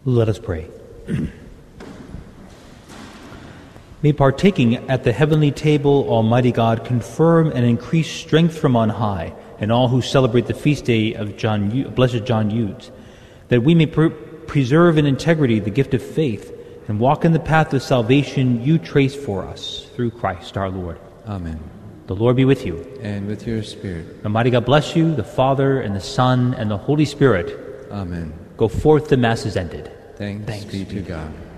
Let us pray. May partaking at the heavenly table, Almighty God, confirm and increase strength from on high, and all who celebrate the feast day of Blessed John Eudes, that we may preserve in integrity the gift of faith and walk in the path of salvation you trace for us through Christ our Lord. Amen. The Lord be with you. And with your spirit. Almighty God bless you, the Father, and the Son, and the Holy Spirit. Amen. Go forth, the Mass is ended. Thanks be to God.